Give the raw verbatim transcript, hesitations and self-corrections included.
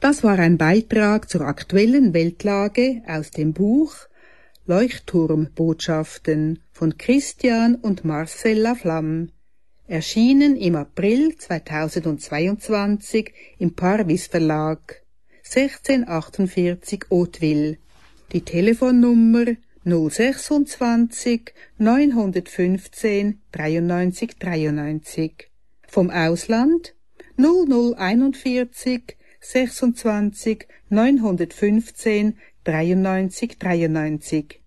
Das war ein Beitrag zur aktuellen Weltlage aus dem Buch Leuchtturmbotschaften von Christian und Marcella Flamm, erschienen im April zweitausendzweiundzwanzig im Parvis Verlag, sechzehnhundertachtundvierzig Hauteville. Die Telefonnummer null sechsundzwanzig neunhundertfünfzehn dreiundneunzig dreiundneunzig. Vom Ausland null null einundvierzig sechsundzwanzig neunhundertfünfzehn dreiundneunzig dreiundneunzig.